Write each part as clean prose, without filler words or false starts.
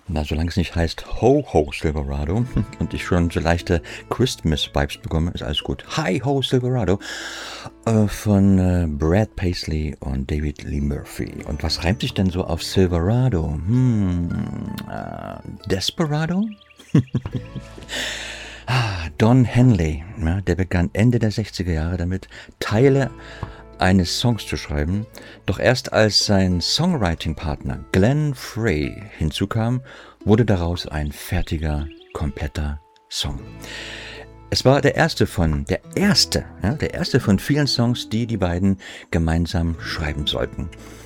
Na, solange es nicht heißt Ho Ho Silverado und ich schon so leichte Christmas-Vibes bekomme, ist alles gut. Hi Ho Silverado von Brad Paisley und David Lee Murphy. Und was reimt sich denn so auf Silverado? Desperado? Don Henley, ja, der begann Ende der 60er Jahre damit, Teile eines Songs zu schreiben, doch erst als sein Songwriting-Partner Glenn Frey hinzukam, wurde daraus ein fertiger, kompletter Song. Es war der erste von vielen Songs, die beiden gemeinsam schreiben sollten.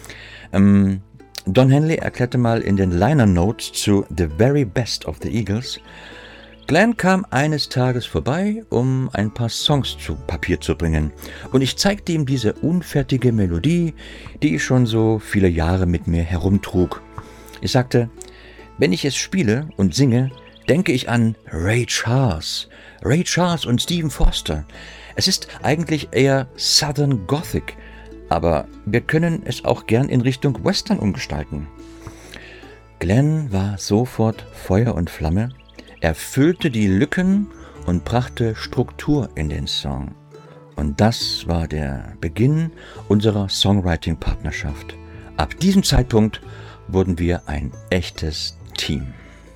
Don Henley erklärte mal in den Liner Notes zu The Very Best of the Eagles: Glenn kam eines Tages vorbei, um ein paar Songs zu Papier zu bringen, und ich zeigte ihm diese unfertige Melodie, die ich schon so viele Jahre mit mir herumtrug. Ich sagte, wenn ich es spiele und singe, denke ich an Ray Charles und Stephen Foster. Es ist eigentlich eher Southern Gothic, aber wir können es auch gern in Richtung Western umgestalten. Glenn war sofort Feuer und Flamme. Er füllte die Lücken und brachte Struktur in den Song. Und das war der Beginn unserer Songwriting-Partnerschaft. Ab diesem Zeitpunkt wurden wir ein echtes Team.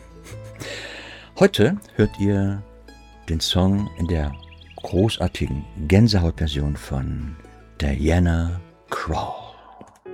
Heute hört ihr den Song in der großartigen Gänsehautversion von Diana Krall.